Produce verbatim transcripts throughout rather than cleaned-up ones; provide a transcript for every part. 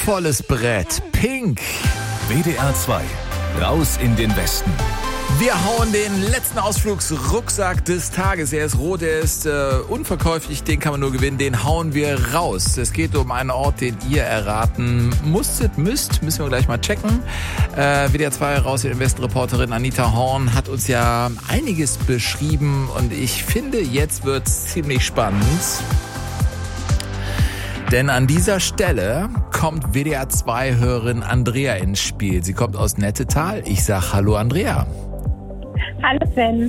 Volles Brett. Pink. W D R zwei. Raus in den Westen. Wir hauen den letzten Ausflugsrucksack des Tages. Er ist rot, er ist äh, unverkäuflich, den kann man nur gewinnen. Den hauen wir raus. Es geht um einen Ort, den ihr erraten musstet, müsst. Müssen wir gleich mal checken. Äh, W D R zwei Raus in den Westen Reporterin Anita Horn hat uns ja einiges beschrieben. Und ich finde, jetzt wird's ziemlich spannend. Denn an dieser Stelle kommt W D R zwei Hörerin Andrea ins Spiel. Sie kommt aus Nettetal. Ich sag Hallo Andrea. Hallo Sven.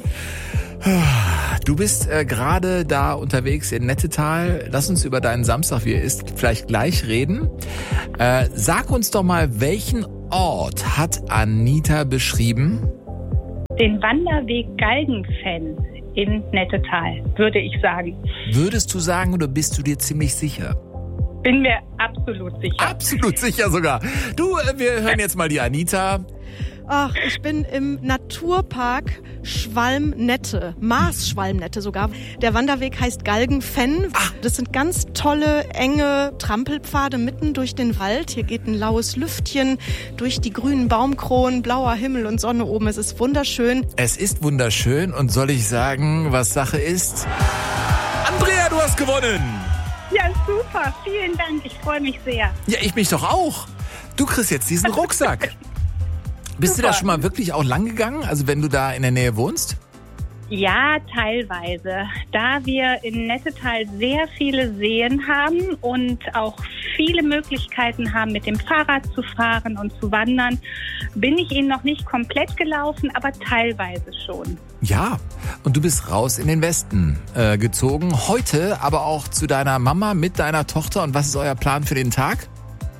Du bist äh, gerade da unterwegs in Nettetal. Lass uns über deinen Samstag, wie er ist, vielleicht gleich reden. Äh, sag uns doch mal, welchen Ort hat Anita beschrieben? Den Wanderweg Galgenfenn in Nettetal, würde ich sagen. Würdest du sagen oder bist du dir ziemlich sicher? Bin mir absolut sicher. Absolut sicher sogar. Du, äh, wir hören jetzt mal die Anita. Ach, ich bin im Naturpark Schwalmnette, Maas-Schwalmnette sogar. Der Wanderweg heißt Galgenfenn. Ach. Das sind ganz tolle, enge Trampelpfade mitten durch den Wald. Hier geht ein laues Lüftchen durch die grünen Baumkronen, blauer Himmel und Sonne oben. Es ist wunderschön. Es ist wunderschön und soll ich sagen, was Sache ist? Andrea, du hast gewonnen! Ja, super. Vielen Dank. Ich freue mich sehr. Ja, ich mich doch auch. Du kriegst jetzt diesen Rucksack. Bist Super. du da schon mal wirklich auch lang gegangen? Also wenn du da in der Nähe wohnst? Ja, teilweise. Da wir in Nettetal sehr viele Seen haben und auch viele Möglichkeiten haben, mit dem Fahrrad zu fahren und zu wandern, bin ich ihn noch nicht komplett gelaufen, aber teilweise schon. Ja, und du bist raus in den Westen äh, gezogen. Heute aber auch zu deiner Mama mit deiner Tochter. Und was ist euer Plan für den Tag?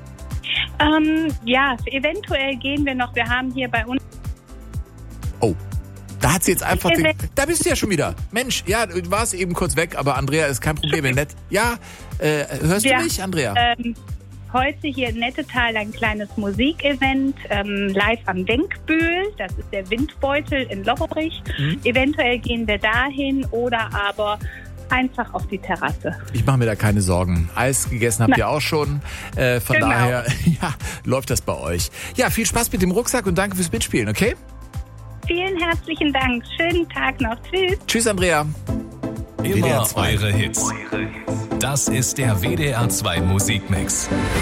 Ähm, ja, eventuell gehen wir noch. Wir haben hier bei uns... Oh, da hat sie jetzt einfach... Den, weg. da bist du ja schon wieder. Mensch, ja, du warst eben kurz weg, aber Andrea ist kein Problem. Nett. Ja, äh, hörst wir, du mich, Andrea? Ähm, heute hier in Nettetal ein kleines Musikevent, ähm, live am Denkbühl. Das ist der Windbeutel in Lobberich. Mhm. Eventuell gehen wir dahin oder aber... einfach auf die Terrasse. Ich mache mir da keine Sorgen. Eis gegessen habt Na. ihr auch schon. Äh, von Genau. daher ja, läuft das bei euch. Ja, viel Spaß mit dem Rucksack und danke fürs Mitspielen, okay? Vielen herzlichen Dank. Schönen Tag noch. Tschüss. Tschüss, Andrea. W D R Immer zwei. eure Hits. Das ist der W D R zwei Musikmix.